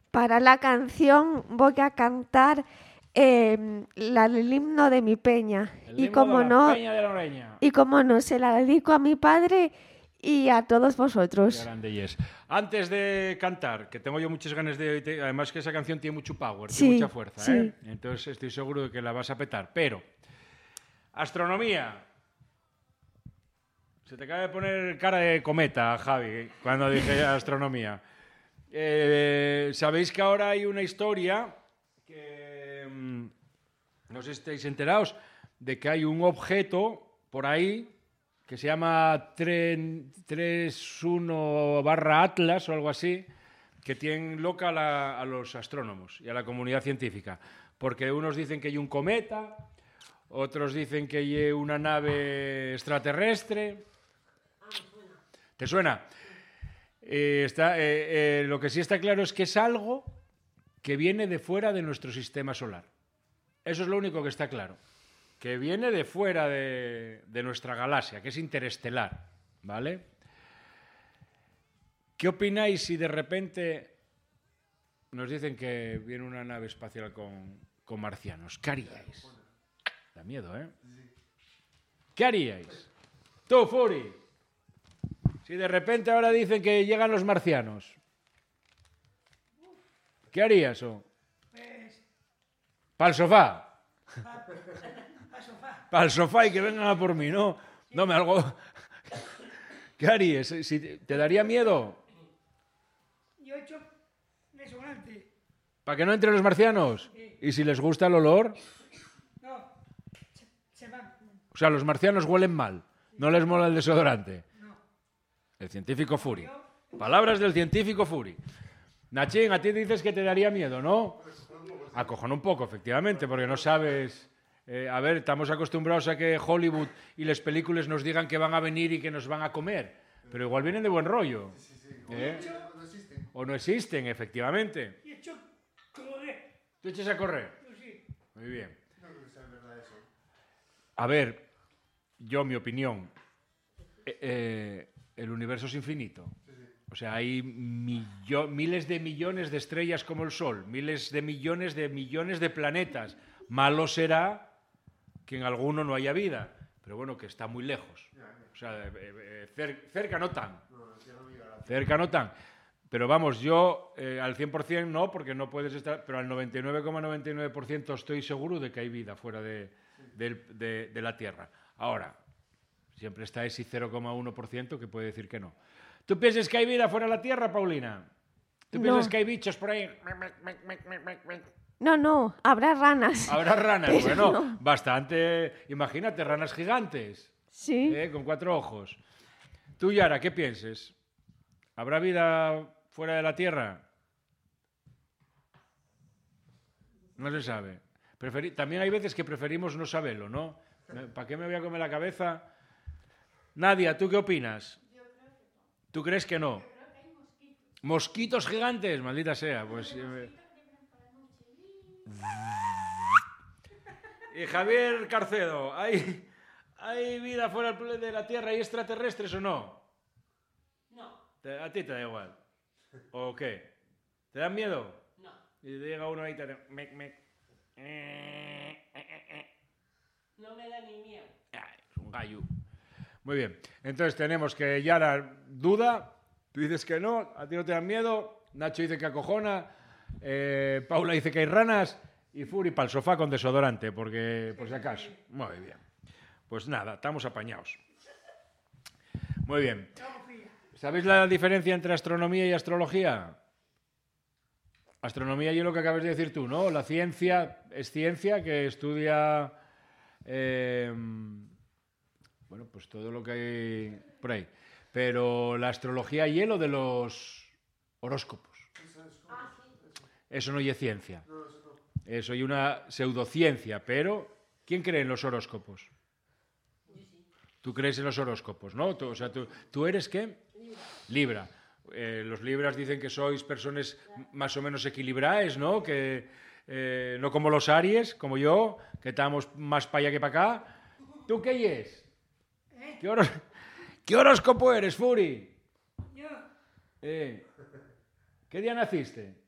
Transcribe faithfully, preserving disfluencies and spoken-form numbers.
Para la canción voy a cantar eh, la, el himno de mi peña. El y himno como de la no, Peña de la Oreña. y como no, se la dedico a mi padre y a todos Qué vosotros. grande y es. Antes de cantar, que tengo yo muchas ganas de... te- Además que esa canción tiene mucho power, Sí, tiene mucha fuerza, sí. ¿eh? Entonces estoy seguro de que la vas a petar. Pero, astronomía. Se te acaba de poner cara de cometa, Javi, cuando dije astronomía. Eh, Sabéis que ahora hay una historia que... mm, no sé si estáis enterados de que hay un objeto por ahí que se llama treinta y uno barra Atlas o algo así, que tiene loca a, la- a los astrónomos y a la comunidad científica. Porque unos dicen que hay un cometa, otros dicen que hay una nave extraterrestre. ¿Te suena? Eh, está, eh, eh, lo que sí está claro es que es algo que viene de fuera de nuestro sistema solar. Eso es lo único que está claro. Que viene de fuera de, de nuestra galaxia, que es interestelar. ¿Vale? ¿Qué opináis si de repente nos dicen que viene una nave espacial con, con marcianos? ¿Qué haríais? Da miedo, ¿eh? ¿Qué haríais? Tú, Furi. Si de repente ahora dicen que llegan los marcianos, ¿qué harías? Oh? Para el sofá. Para el sofá y que vengan a por mí, ¿no? No me algo. ¿Qué harías? Si te, ¿te daría miedo? Yo he hecho desodorante. ¿Para que no entren los marcianos? ¿Y si les gusta el olor? No, se, se van. O sea, los marcianos huelen mal. No les mola el desodorante. No. El científico Furi. Palabras del científico Furi. Nachín, a ti dices que te daría miedo, ¿no? Acojona un poco, efectivamente, porque no sabes... Eh, a ver, estamos acostumbrados a que Hollywood y las películas nos digan que van a venir y que nos van a comer. Pero igual vienen de buen rollo. ¿Eh? O no existen, efectivamente. Y he hecho correr. ¿Tú echas a correr? Yo sí. Muy bien. A ver, yo, mi opinión. Eh, eh, el universo es infinito. O sea, hay millo- miles de millones de estrellas como el Sol, miles de millones de millones de planetas. Malo será que en alguno no haya vida, pero bueno, que está muy lejos. O sea, eh, eh, cer- cerca no tan. Cerca no tan. Pero vamos, yo eh, al cien por ciento no, porque no puedes estar, pero al noventa y nueve coma noventa y nueve por ciento estoy seguro de que hay vida fuera de, del- de- de la Tierra. Ahora, siempre está ese cero coma uno por ciento que puede decir que no. ¿Tú piensas que hay vida fuera de la Tierra, Paulina? ¿Tú piensas No. que hay bichos por ahí? No, no, habrá ranas. Habrá ranas, Pero bueno, no. bastante. Imagínate, ranas gigantes, Sí. ¿eh? Con cuatro ojos. Tú, Yara, ¿qué pienses? ¿Habrá vida fuera de la Tierra? No se sabe. Preferi- También hay veces que preferimos no saberlo, ¿no? ¿Para qué me voy a comer la cabeza? Nadia, ¿tú qué opinas? ¿Tú crees que no? Mosquitos gigantes, maldita sea. Pues, eh, Y Javier Carcedo, ¿hay, ¿hay vida fuera de la Tierra y extraterrestres o no? No. Te- ¿A ti te da igual? ¿O qué? ¿Te dan miedo? No. Y te llega uno ahí y te... Mec, mec. Eh, eh, eh, eh. No me da ni miedo. Ay, es un gallo. Muy bien. Entonces tenemos que Yara duda, tú dices que no, a ti no te dan miedo, Nacho dice que acojona, eh, Paula dice que hay ranas y Furi para el sofá con desodorante, porque por si acaso. Muy bien. Pues nada, estamos apañados. Muy bien. ¿Sabéis la diferencia entre astronomía y astrología? Astronomía y lo que acabas de decir tú, ¿no? La ciencia es ciencia que estudia... eh, bueno, pues todo lo que hay por ahí. Pero la astrología y lo de los horóscopos. Eso no es ciencia. Eso es una pseudociencia, pero ¿quién cree en los horóscopos? Tú crees en los horóscopos, ¿no? Tú, o sea, tú, ¿tú eres qué? Libra. Eh, los libras dicen que sois personas más o menos equilibradas, ¿no? Que eh, no como los aries, como yo, que estamos más para allá que para acá. ¿Tú qué es? ¿Qué, horos- ¿Qué horóscopo eres, Furi? Yo, Eh, ¿Qué día naciste?